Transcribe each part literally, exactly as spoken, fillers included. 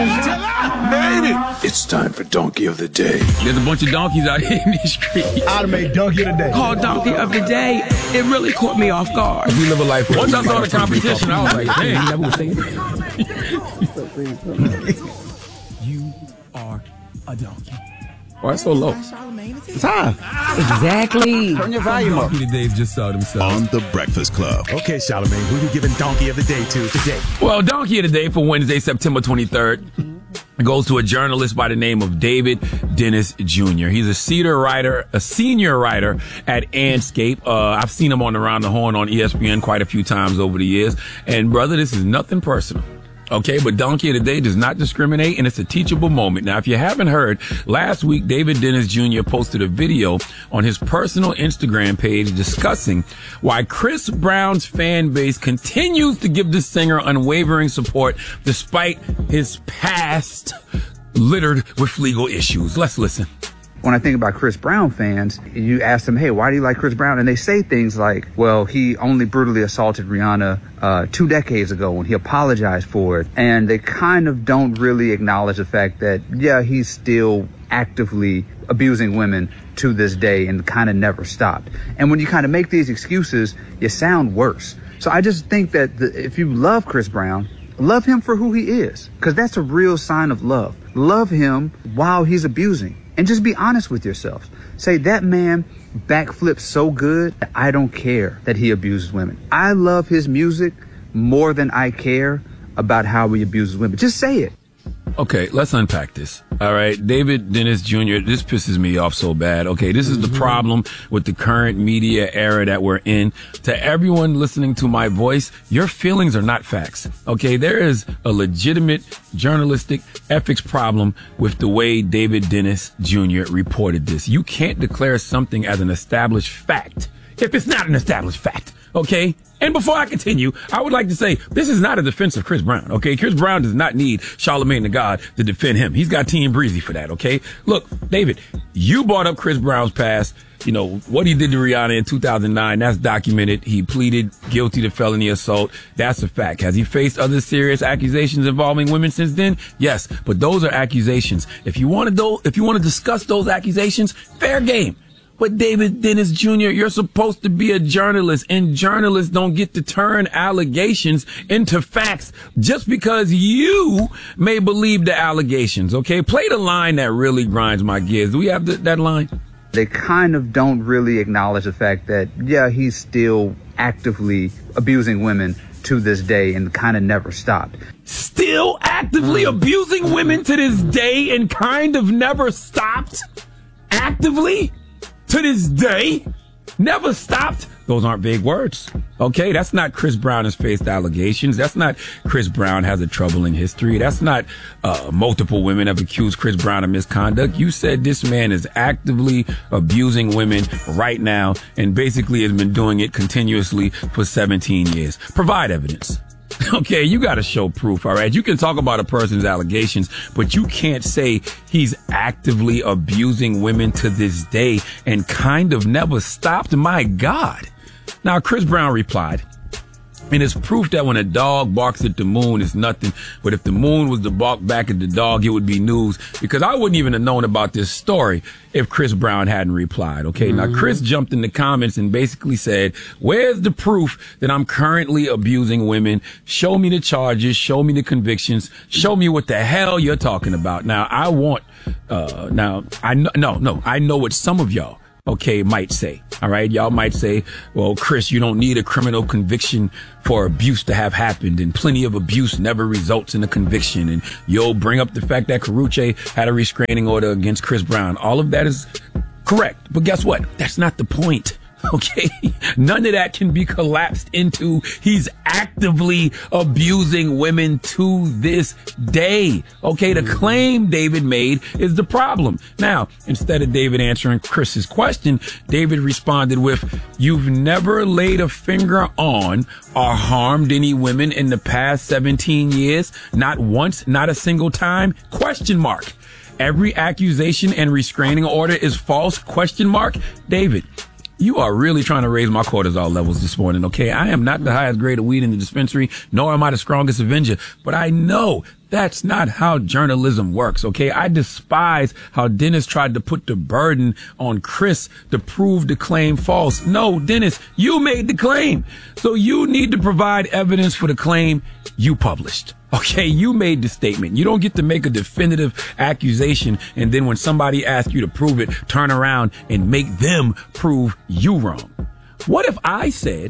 Made it. It's time for Donkey of the Day. There's a bunch of donkeys out here in these streets. I'd have made Donkey of the Day. Called Donkey of the Day. It really caught me off guard. We live a life. Once I saw the competition, I was like, dang. You are a donkey. Why it's so low? It's high. Exactly. Turn your volume up. Donkey today just saw themselves. On the Breakfast Club. Okay, Charlamagne, who you giving Donkey of the Day to today? Well, Donkey of the Day for Wednesday, September twenty-third, goes to a journalist by the name of David Dennis Junior He's a senior writer, a senior writer at Andscape. Uh, I've seen him on Around the Horn on E S P N quite a few times over the years. And brother, this is nothing personal. Okay, but Donkey of the Day does not discriminate, and it's a teachable moment. Now, if you haven't heard, last week, David Dennis Junior posted a video on his personal Instagram page discussing why Chris Brown's fan base continues to give the singer unwavering support despite his past littered with legal issues. Let's listen. When I think about Chris Brown fans, you ask them, hey, why do you like Chris Brown? And they say things like, well, he only brutally assaulted Rihanna uh, two decades ago when he apologized for it. And they kind of don't really acknowledge the fact that, yeah, he's still actively abusing women to this day and kind of never stopped. And when you kind of make these excuses, you sound worse. So I just think that the, if you love Chris Brown, love him for who he is, because that's a real sign of love. Love him while he's abusing. And just be honest with yourself. Say, that man backflips so good that I don't care that he abuses women. I love his music more than I care about how he abuses women. Just say it. Okay, let's unpack this. All right, David Dennis Junior, this pisses me off so bad. Okay, this is the problem with the current media era that we're in. To everyone listening to my voice, your feelings are not facts. Okay, there is a legitimate journalistic ethics problem with the way David Dennis Junior reported this. You can't declare something as an established fact if it's not an established fact. Okay? And before I continue, I would like to say this is not a defense of Chris Brown, okay? Chris Brown does not need Charlamagne the God to defend him. He's got Team Breezy for that, okay? Look, David, you brought up Chris Brown's past. You know, what he did to Rihanna in two thousand nine, that's documented. He pleaded guilty to felony assault. That's a fact. Has he faced other serious accusations involving women since then? Yes, but those are accusations. If you want to do, if you want to discuss those accusations, fair game. But David Dennis Junior, you're supposed to be a journalist, and journalists don't get to turn allegations into facts just because you may believe the allegations, okay? Play the line that really grinds my gears. Do we have the, that line? They kind of don't really acknowledge the fact that, yeah, he's still actively abusing women to this day and kind of never stopped. Still actively mm. abusing women to this day and kind of never stopped? Actively? To this day, never stopped. Those aren't big words. Okay, that's not Chris Brown has faced allegations. That's not Chris Brown has a troubling history. That's not uh, multiple women have accused Chris Brown of misconduct. You said this man is actively abusing women right now and basically has been doing it continuously for seventeen years. Provide evidence. Okay, you got to show proof, all right? You can talk about a person's allegations, but you can't say he's actively abusing women to this day and kind of never stopped. My God. Now, Chris Brown replied, and it's proof that when a dog barks at the moon, it's nothing. But if the moon was to bark back at the dog, it would be news. Because I wouldn't even have known about this story if Chris Brown hadn't replied. Okay, mm-hmm. Now Chris jumped in the comments and basically said, where's the proof that I'm currently abusing women? Show me the charges. Show me the convictions. Show me what the hell you're talking about. Now, I want, uh, now, I know, no, no, I know what some of y'all, okay, might say. All right. Y'all might say, well, Chris, you don't need a criminal conviction for abuse to have happened, and plenty of abuse never results in a conviction. And you'll bring up the fact that Karrueche had a restraining order against Chris Brown. All of that is correct. But guess what? That's not the point. Okay, none of that can be collapsed into he's actively abusing women to this day. Okay, the claim David made is the problem. Now, instead of David answering Chris's question, David responded with, you've never laid a finger on or harmed any women in the past seventeen years? Not once, not a single time? Question mark. Every accusation and restraining order is false? Question mark. David, You are really trying to raise my cortisol levels this morning, okay? I am not the highest grade of weed in the dispensary, nor am I the strongest Avenger, but I know that's not how journalism works, okay? I despise how Dennis tried to put the burden on Chris to prove the claim false. No, Dennis, you made the claim. So you need to provide evidence for the claim you published. Okay, you made the statement. You don't get to make a definitive accusation and then when somebody asks you to prove it, turn around and make them prove you wrong. What if I said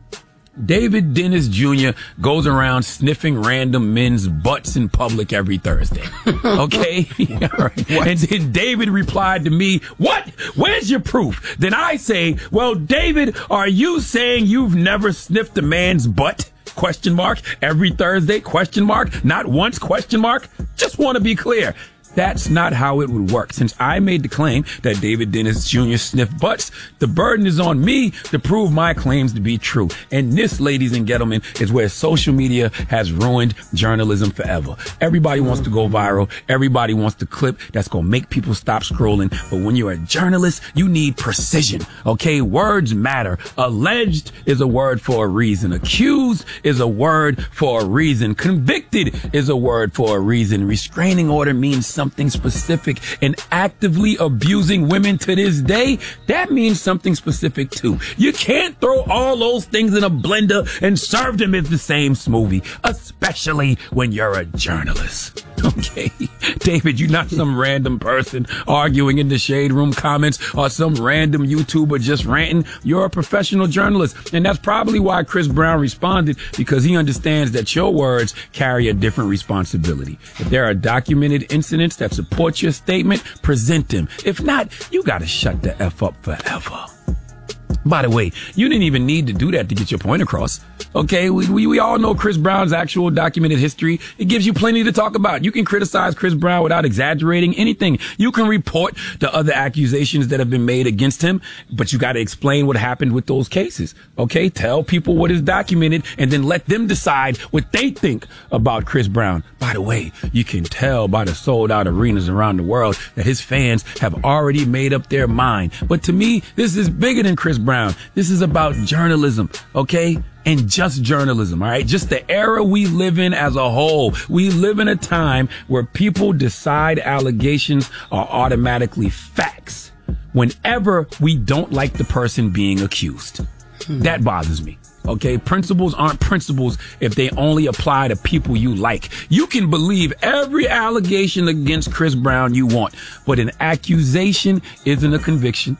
David Dennis Junior goes around sniffing random men's butts in public every Thursday? Okay? All right. And then David replied to me, what? Where's your proof? Then I say, well, David, are you saying you've never sniffed a man's butt? Question mark. Every Thursday? Question mark. Not once? Question mark. Just want to be clear. That's not how it would work. Since I made the claim that David Dennis Junior sniffed butts, the burden is on me to prove my claims to be true. And this, ladies and gentlemen, is where social media has ruined journalism forever. Everybody wants to go viral. Everybody wants to clip that's going to make people stop scrolling. But when you're a journalist, you need precision. Okay? Words matter. Alleged is a word for a reason. Accused is a word for a reason. Convicted is a word for a reason. Restraining order means something something specific, and actively abusing women to this day, that means something specific too. You can't throw all those things in a blender and serve them as the same smoothie, especially when you're a journalist. Okay? David, you're not some random person arguing in the shade room comments or some random YouTuber just ranting. You're a professional journalist, and that's probably why Chris Brown responded, because he understands that your words carry a different responsibility. If there are documented incidents that support your statement, present them. If not, you gotta shut the F up forever. By the way, you didn't even need to do that to get your point across. Okay, we, we we all know Chris Brown's actual documented history. It gives you plenty to talk about. You can criticize Chris Brown without exaggerating anything. You can report the other accusations that have been made against him, but you got to explain what happened with those cases. Okay, tell people what is documented and then let them decide what they think about Chris Brown. By the way, you can tell by the sold out arenas around the world that his fans have already made up their mind. But to me, this is bigger than Chris Brown. This is about journalism, okay? And just journalism, all right? Just the era we live in as a whole. We live in a time where people decide allegations are automatically facts whenever we don't like the person being accused. Hmm. That bothers me. Okay, principles aren't principles if they only apply to people you like. You can believe every allegation against Chris Brown you want, but an accusation isn't a conviction.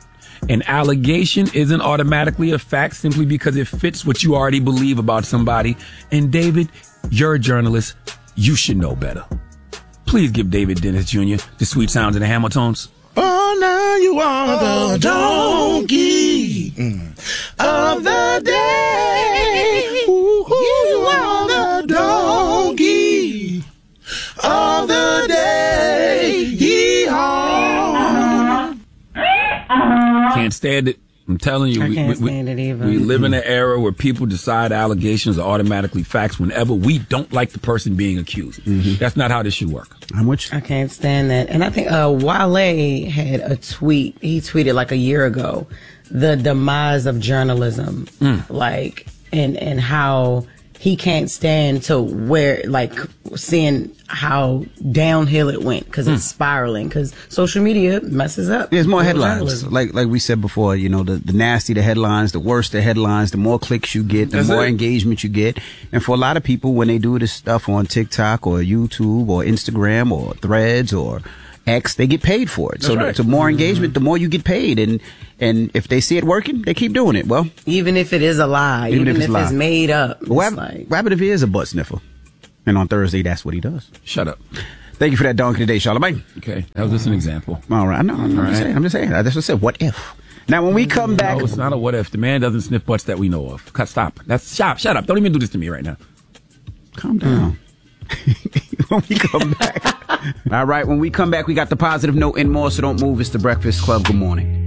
An allegation isn't automatically a fact simply because it fits what you already believe about somebody. And David, you're a journalist. You should know better. Please give David Dennis Junior the sweet sounds and the Hamiltons. Oh, now you are the donkey of the day. Ooh, you are the donkey of the day. Yee-haw. Can't stand it. I'm telling you, I we, can't we, stand it either. we live in an era where people decide allegations are automatically facts whenever we don't like the person being accused. Mm-hmm. That's not how this should work. How much? I can't stand that. And I think uh, Wale had a tweet. He tweeted like a year ago, the demise of journalism, mm. like, and and how he can't stand to where, like, seeing how downhill it went because mm. it's spiraling because social media messes up. There's more headlines. Journalism. Like like we said before, you know, the, the nasty the headlines, the worse the headlines, the more clicks you get, the That's more it. engagement you get. And for a lot of people, when they do this stuff on TikTok or YouTube or Instagram or Threads or X, they get paid for it. That's so right. the, the more engagement, the more you get paid. And and if they see it working, they keep doing it. Well, Even if it is a lie, Even even, if if, it's a lie. it's made up. It's Rabbit, like, Rabbit if he is a butt sniffer. And on Thursday, that's what he does. Shut up. Thank you for that donkey today, Charlamagne. Okay, that was just an example. All right, I know. I'm, All just right. saying. I'm just saying. That's what I said. What if? Now, when we come back, No, it's not a what if. The man doesn't sniff butts that we know of. Cut, stop. That's stop. Shut up. Don't even do this to me right now. calm down. When we come back. All right, when we come back, we got the positive note and more, so don't move. It's the Breakfast Club. Good morning.